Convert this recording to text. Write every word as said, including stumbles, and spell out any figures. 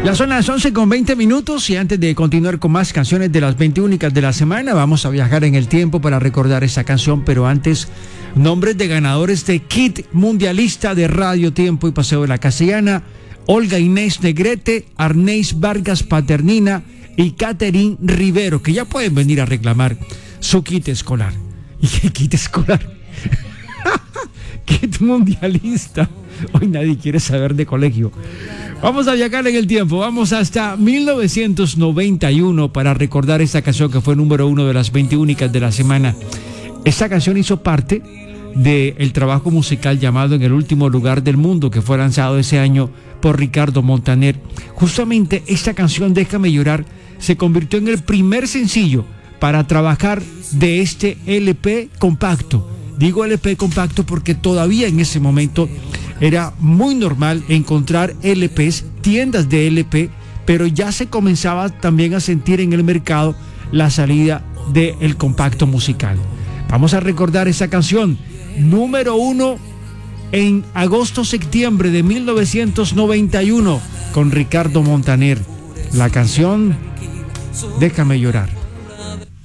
Ya son las once con veinte minutos y antes de continuar con más canciones de las veinte únicas de la semana, vamos a viajar en el tiempo para recordar esa canción, pero antes, nombres de ganadores de Kit Mundialista de Radio Tiempo y Paseo de la Castellana: Olga Inés Negrete, Arnés Vargas Paternina y Catherine Rivero, que ya pueden venir a reclamar su kit escolar. ¿Y qué kit escolar? Kit Mundialista. Hoy nadie quiere saber de colegio. Vamos a viajar en el tiempo, vamos hasta mil novecientos noventa y uno para recordar esta canción que fue número uno de las veinte únicas de la semana. Esta canción hizo parte del trabajo musical llamado En el último lugar del mundo, que fue lanzado ese año por Ricardo Montaner. Justamente esta canción, Déjame llorar, se convirtió en el primer sencillo para trabajar de este L P compacto. Digo L P compacto porque todavía en ese momento era muy normal encontrar L Ps, tiendas de L P, pero ya se comenzaba también a sentir en el mercado la salida del compacto musical. Vamos a recordar esa canción, número uno en agosto-septiembre de mil novecientos noventa y uno, con Ricardo Montaner. La canción Déjame llorar.